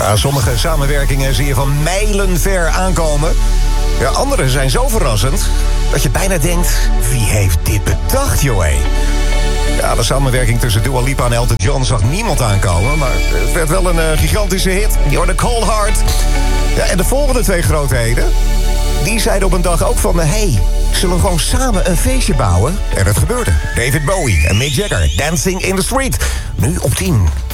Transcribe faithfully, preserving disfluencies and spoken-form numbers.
Ja, sommige samenwerkingen zie je van mijlenver aankomen. Ja, andere zijn zo verrassend dat je bijna denkt, wie heeft dit bedacht, joh? Hé? Ja, de samenwerking tussen Dua Lipa en Elton John zag niemand aankomen, maar het werd wel een uh, gigantische hit. You're the Cold Heart. Ja, en de volgende twee grootheden, die zeiden op een dag ook van, hé, hey, zullen we gewoon samen een feestje bouwen? En het gebeurde. David Bowie en Mick Jagger, Dancing in the Street. Nu op tien.